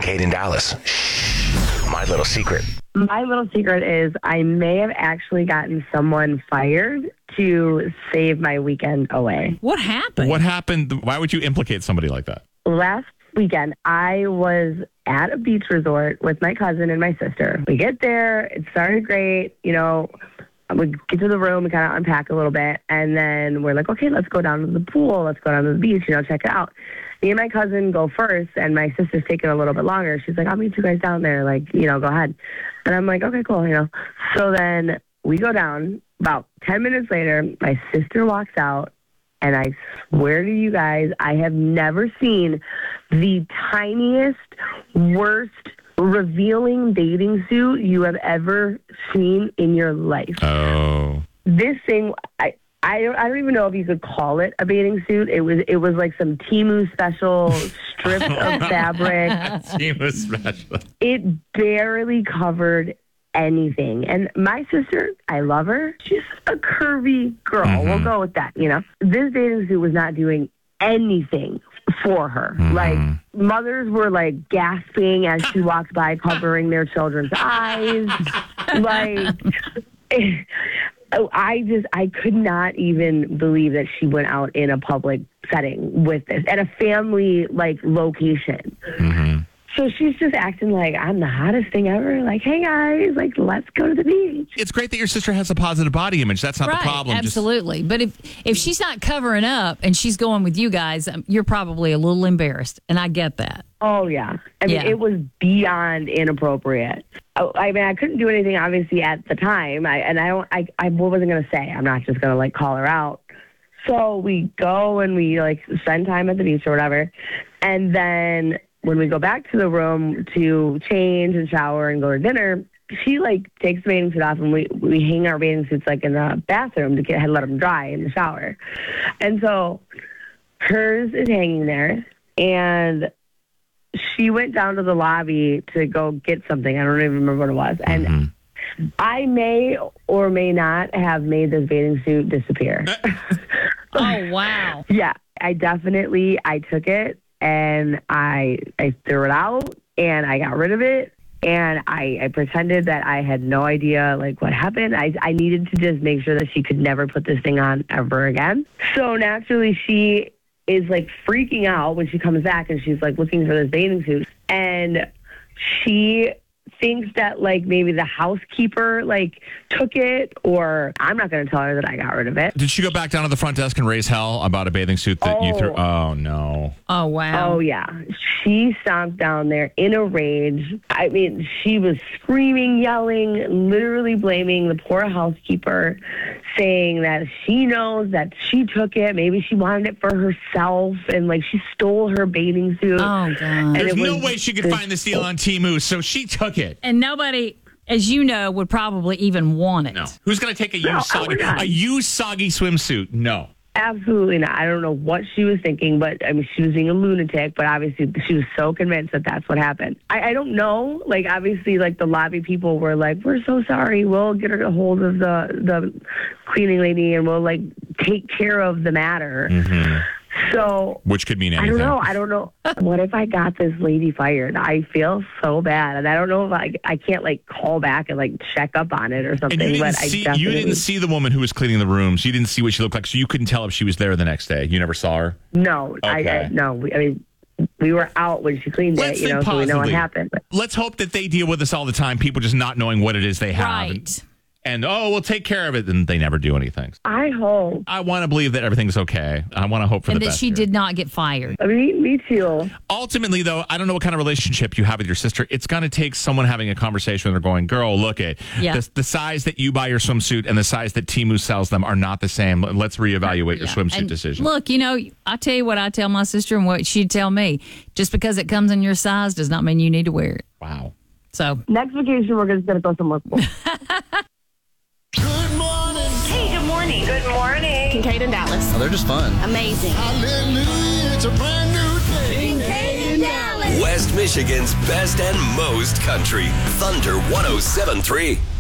Kincaid in Dallas. Shh, my little secret. My little secret is I may have actually gotten someone fired to save my weekend away. What happened? What happened? Why would you implicate somebody like that? Last weekend, I was at a beach resort with my cousin and my sister. We get there. It started great. You know, we get to the room and kind of unpack a little bit. And then we're like, okay, let's go down to the pool. Let's go down to the beach, check it out. Me and my cousin go first, and my sister's taking a little bit longer. She's like, I'll meet you guys down there. Go ahead. And I'm like, okay, cool, So then we go down. About 10 minutes later, my sister walks out, and I swear to you guys, I have never seen the tiniest, worst, revealing bathing suit you have ever seen in your life. Oh. This thing, I don't even know if you could call it a bathing suit. It was like some Temu special strips of fabric. Temu special. It barely covered anything. And my sister, I love her. She's a curvy girl. Mm-hmm. We'll go with that, This bathing suit was not doing anything for her. Mm-hmm. Mothers were gasping as she walked by, covering their children's eyes. I could not even believe that she went out in a public setting with this at a family location. Mm-hmm. So she's just acting like I'm the hottest thing ever. Hey guys, let's go to the beach. It's great that your sister has a positive body image. That's not the problem. Absolutely. But if she's not covering up and she's going with you guys, you're probably a little embarrassed. And I get that. Oh, yeah. I mean, It was beyond inappropriate. I couldn't do anything, obviously, at the time. I wasn't going to say. I'm not just going to, call her out. So we go and we, spend time at the beach or whatever. And then when we go back to the room to change and shower and go to dinner, she, takes the bathing suit off, and we hang our bathing suits, in the bathroom to let them dry in the shower. And so hers is hanging there, and she went down to the lobby to go get something. I don't even remember what it was. And I may or may not have made this bathing suit disappear. Oh, wow. Yeah, I took it and I threw it out and I got rid of it. And I pretended that I had no idea, what happened. I needed to just make sure that she could never put this thing on ever again. So naturally, she is freaking out when she comes back, and she's looking for this bathing suit, and she thinks that maybe the housekeeper took it, or I'm not going to tell her that I got rid of it. Did she go back down to the front desk and raise hell about a bathing suit that you threw? Oh, no. Oh, wow. Oh, yeah. She stomped down there in a rage. I mean, she was screaming, yelling, literally blaming the poor housekeeper, saying that she knows that she took it. Maybe she wanted it for herself, and she stole her bathing suit. Oh, God. There's no way she could find this deal on Temu, so she took it. And nobody, as you know, would probably even want it. No. Who's going to take a used soggy swimsuit? No. Absolutely not. I don't know what she was thinking, but I mean, she was being a lunatic, but obviously she was so convinced that that's what happened. I don't know. Obviously, the lobby people were we're so sorry. We'll get her a hold of the cleaning lady and we'll take care of the matter. Mm-hmm. So, which could mean anything. I don't know. What if I got this lady fired? I feel so bad, and I don't know if I can't call back and check up on it or something. And you didn't see the woman who was cleaning the rooms. You didn't see what she looked like, so you couldn't tell if she was there the next day. You never saw her. No, okay. We were out when she cleaned it, so we know what happened. But let's hope that they deal with this all the time. People just not knowing what it is they have. Right. And we'll take care of it, and they never do anything. I hope. I want to believe that everything's okay. I want to hope for the best. And that she did not get fired. I mean, me too. Ultimately, though, I don't know what kind of relationship you have with your sister. It's going to take someone having a conversation where they're going, girl, look at the size that you buy your swimsuit and the size that Temu sells them are not the same. Let's reevaluate your swimsuit decision. Look, I tell you what I tell my sister and what she'd tell me. Just because it comes in your size does not mean you need to wear it. Wow. So next vacation, we're just going to go somewhere cool. Good morning. Hey, good morning. Good morning. Kincaid in Dallas. Oh, they're just fun. Amazing. Hallelujah, it's a brand new day. Kincaid in Dallas. West Michigan's best and most country. Thunder 107.3.